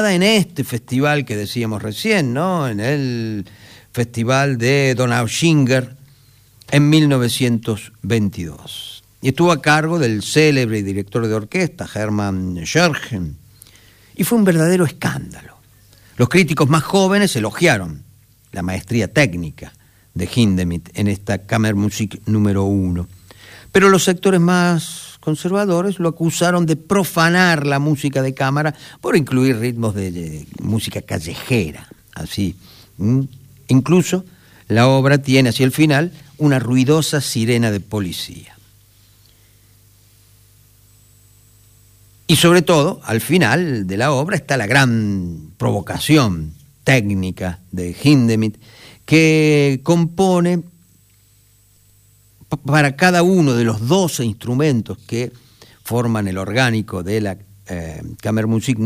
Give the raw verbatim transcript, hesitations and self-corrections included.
en este festival que decíamos recién, ¿no? En el Festival de Donaueschinger en mil novecientos veintidós. Y estuvo a cargo del célebre director de orquesta, Hermann Scherchen. Y fue un verdadero escándalo. Los críticos más jóvenes elogiaron la maestría técnica de Hindemith en esta Kammermusik número uno. Pero los sectores más conservadores lo acusaron de profanar la música de cámara por incluir ritmos de, de música callejera, así. ¿Mm? Incluso la obra tiene hacia el final una ruidosa sirena de policía. Y sobre todo, al final de la obra está la gran provocación técnica de Hindemith, que compone para cada uno de los doce instrumentos que forman el orgánico de la eh, Kammermusik